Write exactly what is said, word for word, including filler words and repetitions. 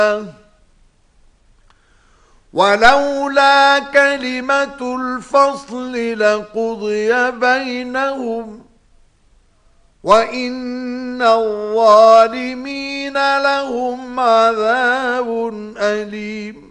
ولولا كلمة الفصل لقضي بينهم وإن الظالمين لهم عذاب أليم.